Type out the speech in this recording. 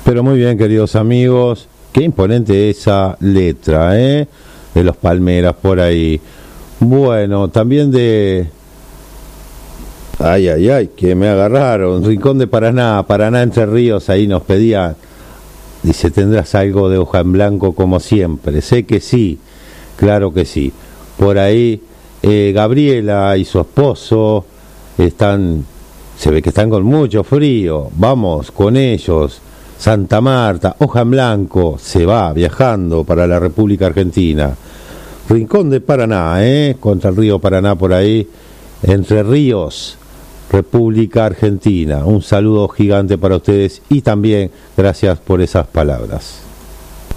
Pero muy bien, queridos amigos, qué imponente esa letra, de los Palmeras por ahí. Bueno, también de... Ay, que me agarraron. Rincón de Paraná, Paraná Entre Ríos, ahí nos pedían. Dice, ¿tendrás algo de hoja en blanco como siempre? Sé que sí, claro que sí. Por ahí, Gabriela y su esposo están, se ve que están con mucho frío. Vamos con ellos. Santa Marta, hoja en blanco, se va viajando para la República Argentina. Rincón de Paraná, contra el río Paraná por ahí, Entre Ríos, República Argentina. Un saludo gigante para ustedes y también gracias por esas palabras.